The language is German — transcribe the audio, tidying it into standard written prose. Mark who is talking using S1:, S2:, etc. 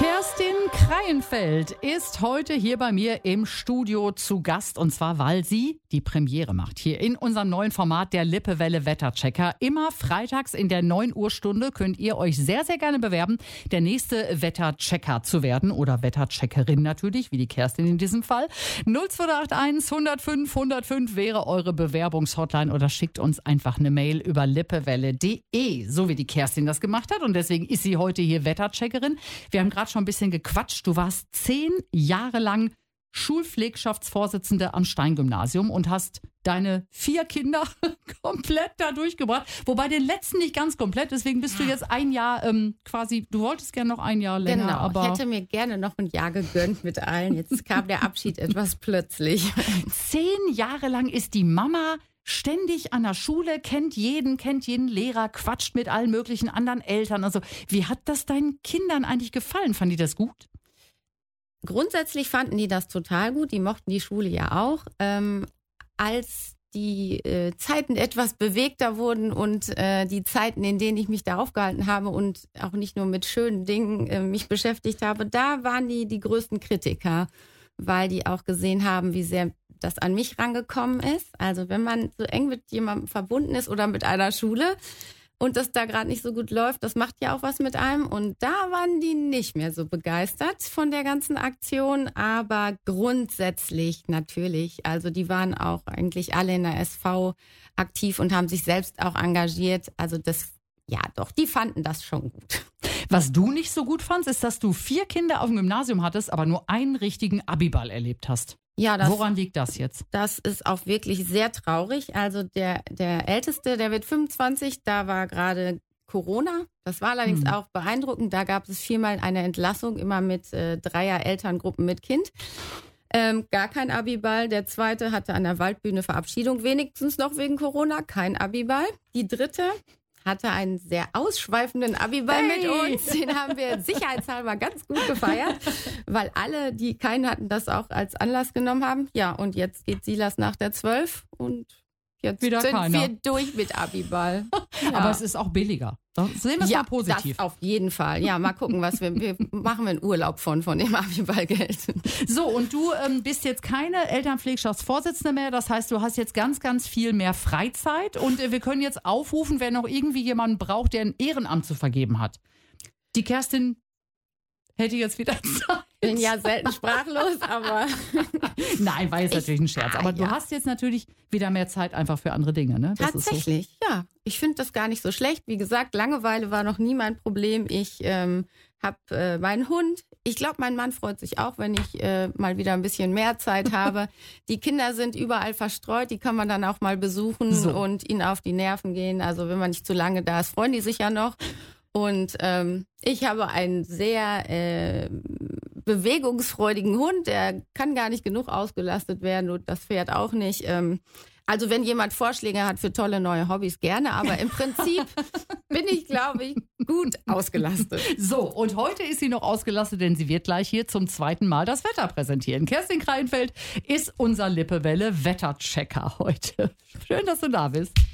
S1: Kerstin Kreienfeld ist heute hier bei mir im Studio zu Gast. Und zwar, weil sie die Premiere macht. Hier in unserem neuen Format der Lippewelle Wetterchecker. Immer freitags in der 9 Uhr Stunde könnt ihr euch sehr, sehr gerne bewerben, der nächste Wetterchecker zu werden. Oder Wettercheckerin natürlich, wie die Kerstin in diesem Fall. 02881 105 105 wäre eure Bewerbungshotline. Oder schickt uns einfach eine Mail über lippewelle.de, so wie die Kerstin das gemacht hat. Und deswegen ist sie heute hier Wettercheckerin. Wir haben gerade schon ein bisschen gequatscht. Du warst 10 Jahre lang Schulpflegschaftsvorsitzende am Stein-Gymnasium und hast deine 4 Kinder komplett da durchgebracht. Wobei den letzten nicht ganz komplett, deswegen bist du jetzt ein Jahr quasi, du wolltest gerne noch ein Jahr länger.
S2: Genau,
S1: aber
S2: ich hätte mir gerne noch ein Jahr gegönnt mit allen. Jetzt kam der Abschied etwas plötzlich.
S1: 10 Jahre lang ist die Mama ständig an der Schule, kennt jeden Lehrer, quatscht mit allen möglichen anderen Eltern. Also wie hat das deinen Kindern eigentlich gefallen? Fanden die das gut?
S2: Grundsätzlich fanden die das total gut. Die mochten die Schule ja auch. Als die Zeiten etwas bewegter wurden und die Zeiten, in denen ich mich da aufgehalten habe und auch nicht nur mit schönen Dingen mich beschäftigt habe, da waren die größten Kritiker, weil die auch gesehen haben, wie sehr das an mich rangekommen ist. Also wenn man so eng mit jemandem verbunden ist oder mit einer Schule und das da gerade nicht so gut läuft, das macht ja auch was mit einem. Und da waren die nicht mehr so begeistert von der ganzen Aktion. Aber grundsätzlich natürlich, also die waren auch eigentlich alle in der SV aktiv und haben sich selbst auch engagiert. Also das, ja doch, die fanden das schon gut.
S1: Was du nicht so gut fandst, ist, dass du 4 Kinder auf dem Gymnasium hattest, aber nur einen richtigen Abiball erlebt hast.
S2: Ja,
S1: woran liegt das jetzt?
S2: Das ist auch wirklich sehr traurig. Also der Älteste, der wird 25, da war gerade Corona. Das war allerdings auch beeindruckend. Da gab es 4-mal eine Entlassung, immer mit 3er Elterngruppen mit Kind. Gar kein Abiball. Der zweite hatte an der Waldbühne Verabschiedung, wenigstens noch wegen Corona, kein Abiball. Die dritte hatte einen sehr ausschweifenden Abiball mit uns. Den haben wir sicherheitshalber ganz gut gefeiert, weil alle, die keinen hatten, das auch als Anlass genommen haben. Ja, und jetzt geht Silas nach der 12 und jetzt
S1: wieder
S2: sind
S1: keiner.
S2: Wir durch mit Abiball. Ja.
S1: Aber es ist auch billiger. Sehen wir es mal positiv.
S2: Das auf jeden Fall. Ja, mal gucken, was wir machen einen Urlaub von dem Abiballgeld.
S1: So, und du bist jetzt keine Elternpflegschaftsvorsitzende mehr. Das heißt, du hast jetzt ganz, ganz viel mehr Freizeit. Und wir können jetzt aufrufen, wer noch irgendwie jemanden braucht, der ein Ehrenamt zu vergeben hat. Die Kerstin hätte jetzt wieder Zeit.
S2: Ich bin ja selten sprachlos, aber...
S1: Nein, war jetzt natürlich ein Scherz. Aber du hast jetzt natürlich wieder mehr Zeit einfach für andere Dinge, ne? Das
S2: tatsächlich, ist so. Ja. Ich finde das gar nicht so schlecht. Wie gesagt, Langeweile war noch nie mein Problem. Ich habe meinen Hund. Ich glaube, mein Mann freut sich auch, wenn ich mal wieder ein bisschen mehr Zeit habe. Die Kinder sind überall verstreut. Die kann man dann auch mal besuchen und ihnen auf die Nerven gehen. Also wenn man nicht zu lange da ist, freuen die sich ja noch. Und ich habe einen sehr bewegungsfreudigen Hund, der kann gar nicht genug ausgelastet werden und das Pferd auch nicht. Also wenn jemand Vorschläge hat für tolle neue Hobbys, gerne, aber im Prinzip bin ich, glaube ich, gut ausgelastet.
S1: So, und heute ist sie noch ausgelastet, denn sie wird gleich hier zum 2. Mal das Wetter präsentieren. Kerstin Kreienfeld ist unser Lippewelle Wetterchecker heute. Schön, dass du da bist.